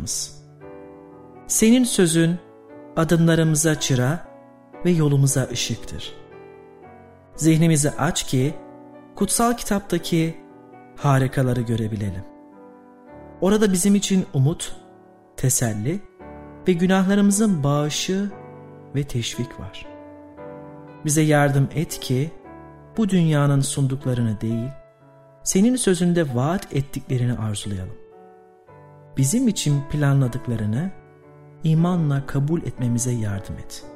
Tanrımız. Senin sözün adımlarımıza çıra ve yolumuza ışıktır. Zihnimizi aç ki kutsal kitaptaki harikaları görebilelim. Orada bizim için umut, teselli ve günahlarımızın bağışı ve teşvik var. Bize yardım et ki bu dünyanın sunduklarını değil, senin sözünde vaat ettiklerini arzulayalım. Bizim için planladıklarını imanla kabul etmemize yardım et.